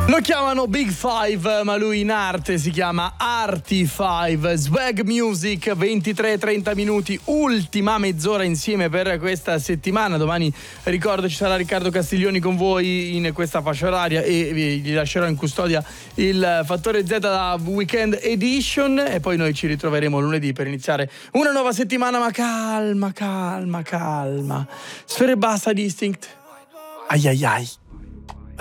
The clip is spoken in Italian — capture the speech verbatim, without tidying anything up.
Lo chiamano Big Five, ma lui in arte si chiama Arti Five. Swag Music, ventitré e trenta minuti, ultima mezz'ora insieme per questa settimana. Domani, ricordo, ci sarà Riccardo Castiglioni con voi in questa fascia oraria e vi lascerò in custodia il Fattore Z da Weekend Edition, e poi noi ci ritroveremo lunedì per iniziare una nuova settimana. Ma calma, calma, calma. Sfere Basta, Distinct. Ai ai ai.